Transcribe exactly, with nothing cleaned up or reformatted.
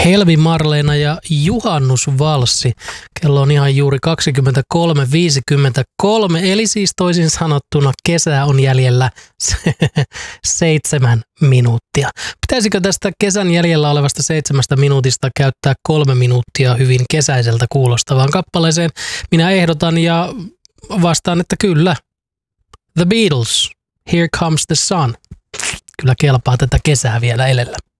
Helmi Marleena ja Juhannusvalssi. Kello on ihan juuri kaksikymmentäkolme viisikymmentäkolme, eli siis toisin sanottuna kesää on jäljellä seitsemän minuuttia. Pitäisikö tästä kesän jäljellä olevasta seitsemästä minuutista käyttää kolme minuuttia hyvin kesäiseltä kuulostavaan kappaleeseen? Minä ehdotan ja vastaan, että kyllä. The Beatles, Here Comes the Sun. Kyllä kelpaa tätä kesää vielä elellä.